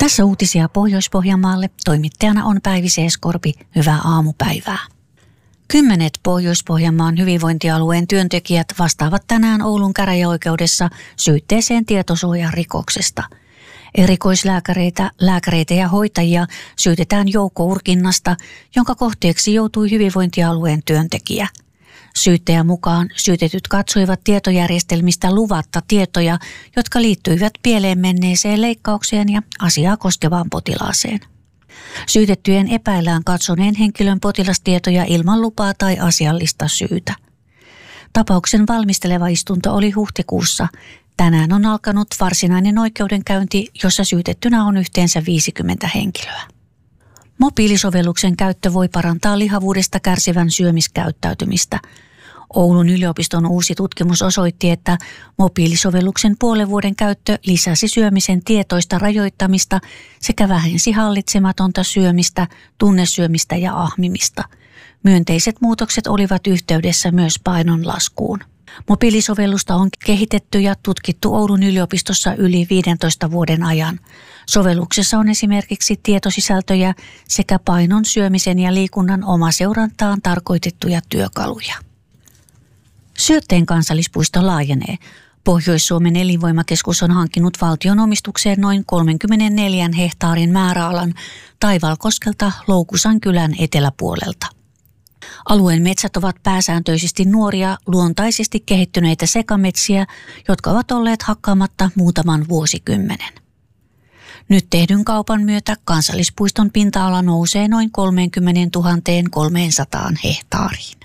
Tässä uutisia Pohjois-Pohjanmaalle. Toimittajana on Päivi Seeskorpi. Hyvää aamupäivää. 10 Pohjois-Pohjanmaan hyvinvointialueen työntekijät vastaavat tänään Oulun käräjäoikeudessa syytteeseen tietosuojarikoksesta. Erikoislääkäreitä, lääkäreitä ja hoitajia syytetään joukkourkinnasta, jonka kohteeksi joutui hyvinvointialueen työntekijä. Syyttäjän mukaan syytetyt katsoivat tietojärjestelmistä luvatta tietoja, jotka liittyivät pieleen menneeseen leikkaukseen ja asiaa koskevaan potilaaseen. Syytettyjen epäillään katsoneen henkilön potilastietoja ilman lupaa tai asiallista syytä. Tapauksen valmisteleva istunto oli huhtikuussa. Tänään on alkanut varsinainen oikeudenkäynti, jossa syytettynä on yhteensä 50 henkilöä. Mobiilisovelluksen käyttö voi parantaa lihavuudesta kärsivän syömiskäyttäytymistä. Oulun yliopiston uusi tutkimus osoitti, että mobiilisovelluksen puolen vuoden käyttö lisäsi syömisen tietoista rajoittamista sekä vähensi hallitsematonta syömistä, tunnesyömistä ja ahmimista. Myönteiset muutokset olivat yhteydessä myös painon laskuun. Mobiilisovellusta on kehitetty ja tutkittu Oulun yliopistossa yli 15 vuoden ajan. Sovelluksessa on esimerkiksi tietosisältöjä sekä painon, syömisen ja liikunnan omaseurantaan tarkoitettuja työkaluja. Syötteen kansallispuisto laajenee. Pohjois-Suomen elinvoimakeskus on hankkinut valtion omistukseen noin 34 hehtaarin määräalan Taivalkoskelta Loukusan kylän eteläpuolelta. Alueen metsät ovat pääsääntöisesti nuoria, luontaisesti kehittyneitä sekametsiä, jotka ovat olleet hakkaamatta muutaman vuosikymmenen. Nyt tehdyn kaupan myötä kansallispuiston pinta-ala nousee noin 30 300 hehtaariin.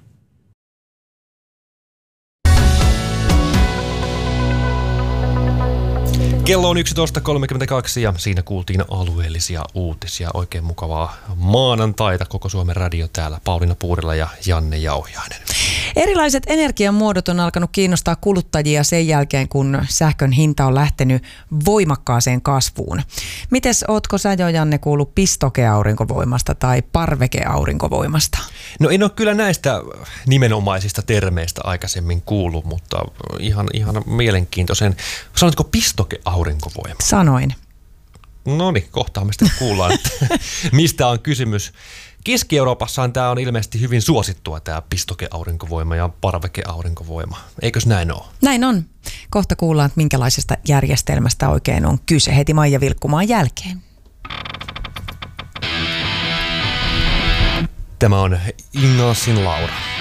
Kello on 11.32 ja siinä kuultiin alueellisia uutisia. Oikein mukavaa maanantaita. Koko Suomen radio täällä. Pauliina Puurila ja Janne Jauhiainen. Erilaiset energiamuodot on alkanut kiinnostaa kuluttajia sen jälkeen, kun sähkön hinta on lähtenyt voimakkaaseen kasvuun. Mites ootko sä jo, Janne, kuullut pistokeaurinkovoimasta tai parvekeaurinkovoimasta? No en ole kyllä näistä nimenomaisista termeistä aikaisemmin kuullut, mutta ihan mielenkiintoisen. Sanotko pistokeaurinkovoima? Sanoin. No niin, kohtaan me sitten kuullaan, että mistä on kysymys. Keski-Euroopassahan tämä on ilmeisesti hyvin suosittua, tämä pistokeaurinkovoima ja parvekeaurinkovoima. Eikös näin ole? Näin on. Kohta kuullaan, että minkälaisesta järjestelmästä oikein on kyse heti Maija Vilkkumaan jälkeen. Tämä on Ingalsin Laura.